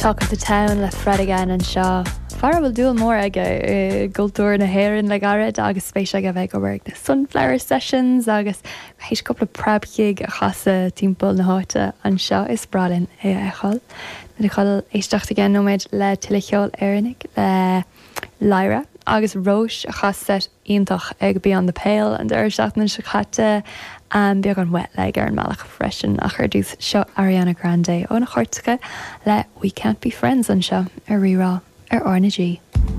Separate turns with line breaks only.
Talk of the Town le Fredigan an seo. Far bhfuil dúil mór aige gultúr na hhéireann le garad agus spéis aige bheith go bhfuir na Sunflower Sessions agus héis coppla prabgig a chasa timpeall na háite an seo is bralinn é eáil. Na chail éisteachta gan nóméid le tuilecheol éannig le Lyra agus Roche a chasa iontach ag Beyond the Pale an d'ir seachna se chatte beag an wet leg ar an meach freisin a chuir dús seo Ariana Grande ó na chuirtecha le We Can't Be Friends an seo ar rirá ar RNG.